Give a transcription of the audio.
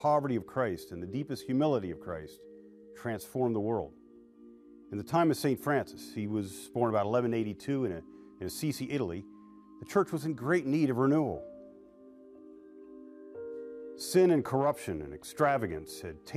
poverty of Christ and the deepest humility of Christ transformed the world. In the time of St. Francis, he was born about 1182 in Assisi, Italy, the church was in great need of renewal. Sin and corruption and extravagance had tainted